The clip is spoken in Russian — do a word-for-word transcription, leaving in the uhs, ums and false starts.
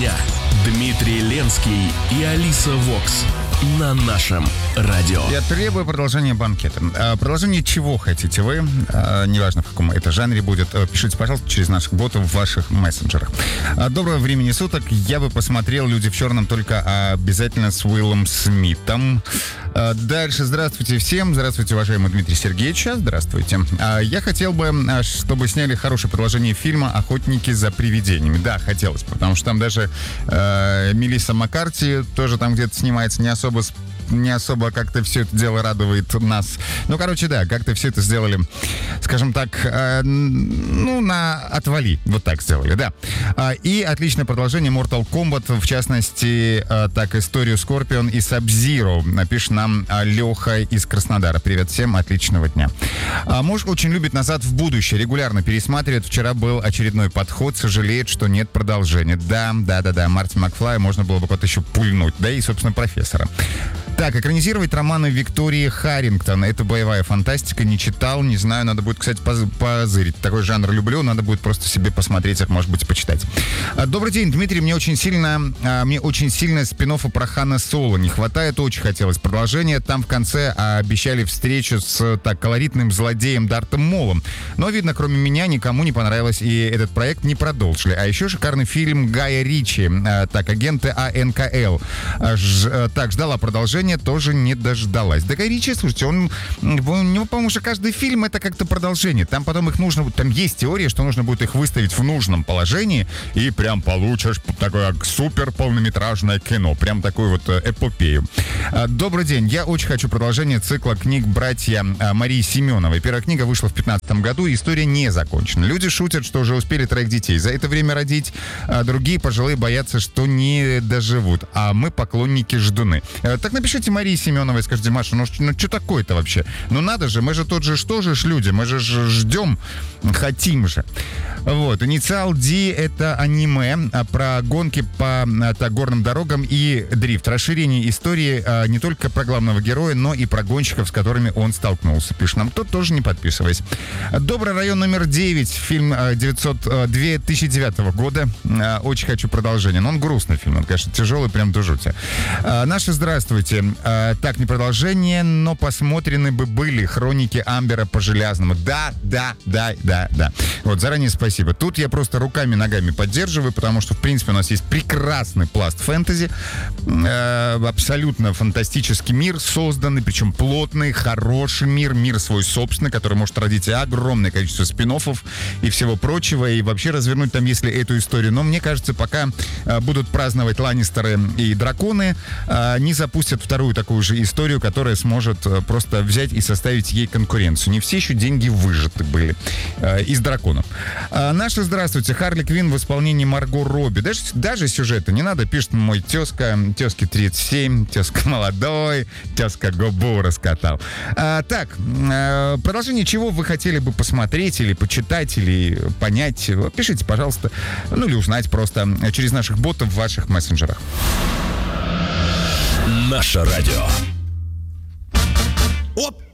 дня. Дмитрий Ленский и Алиса Вокс на нашем радио. Я требую продолжения банкета. А, продолжение чего хотите вы? А, неважно, в каком это жанре будет. Пишите, пожалуйста, через наших ботов в ваших мессенджерах. А, доброго времени суток. Я бы посмотрел «Люди в черном» только обязательно с Уиллом Смитом. А, дальше. Здравствуйте всем. Здравствуйте, уважаемый Дмитрий Сергеевич. Здравствуйте. А, я хотел бы, чтобы сняли хорошее продолжение фильма «Охотники за привидениями». Да, хотелось, потому что там даже э, Мелисса Маккарти тоже там где-то снимается, не особо не особо как-то все это дело радует нас. Ну, короче, да, как-то все это сделали, скажем так, э, ну, на отвали. Вот так сделали, да. А, и отличное продолжение Mortal Kombat, в частности, э, так, историю Скорпион и Саб-Зиро. Напишет нам э, Леха из Краснодара. Привет всем, отличного дня. А, муж очень любит «Назад в будущее», регулярно пересматривает. Вчера был очередной подход, сожалеет, что нет продолжения. Да, да, да, да, Марти Макфлая можно было бы куда-то еще пульнуть, да и, собственно, профессора. Так, экранизировать романы Виктории Харрингтон. Это боевая фантастика, не читал, не знаю, надо будет, кстати, поз- позырить. Такой жанр люблю, надо будет просто себе посмотреть, их, может быть, почитать. Добрый день, Дмитрий, мне очень сильно, мне очень сильно спин-оффа про Хана Соло не хватает, очень хотелось продолжения. Там в конце обещали встречу с так колоритным злодеем Дартом Молом. Но, видно, кроме меня, никому не понравилось, и этот проект не продолжили. А еще шикарный фильм Гая Ричи, так, агенты А Н К Л. Ж, так, ждала продолжения, тоже не дождалась. Да, Гай Ричи, слушайте, он, у него, по-моему, что каждый фильм это как-то продолжение. Там потом их нужно, там есть теория, что нужно будет их выставить в нужном положении, и прям получишь такое супер полнометражное кино. Прям такую вот эпопею. Добрый день. Я очень хочу продолжение цикла книг «Братья» Марии Семеновой. Первая книга вышла в пятнадцатом году, и история не закончена. Люди шутят, что уже успели троих детей за это время родить, а другие пожилые боятся, что не доживут. А мы поклонники ждуны. Так напишите Марии Семеновой, скажите, Маша, ну, ну что такое-то вообще? Ну надо же, мы же тот же, что же ж люди, мы же ждем, хотим же. Вот, «Инициал Ди» — это аниме про гонки по так, горным дорогам и дрифт. Расширение истории а, не только про главного героя, но и про гонщиков, с которыми он столкнулся. Пишет нам кто-то, тоже не подписываясь. «Добрый район номер девять», фильм две тысячи девятого года. А, очень хочу продолжение. Но он грустный фильм, он, конечно, тяжелый, прям до жути. А, наши здравствуйте. А, так, не продолжение, но посмотрены бы были «Хроники Амбера по Железному». Да, да, да, да, да. Вот, заранее спасибо. Тут я просто руками-ногами поддерживаю, потому что, в принципе, у нас есть прекрасный пласт фэнтези, э, абсолютно фантастический мир созданный, причем плотный, хороший мир, мир свой собственный, который может родить огромное количество спин-оффов и всего прочего, и вообще развернуть там, если эту историю. Но мне кажется, пока э, будут праздновать Ланнистеры и драконы, э, не запустят вторую такую же историю, которая сможет э, просто взять и составить ей конкуренцию. Не все еще деньги выжаты были э, из драконов. А, наши здравствуйте. Харли Квинн в исполнении Марго Робби. Даже, даже сюжета не надо, пишет мой тезка. Тезке тридцать семь, тезка молодой, тезка губу раскатал. А, так, а, продолжение чего вы хотели бы посмотреть или почитать, или понять, пишите, пожалуйста. Ну, или узнать просто через наших ботов в ваших мессенджерах. Наше радио. Оп!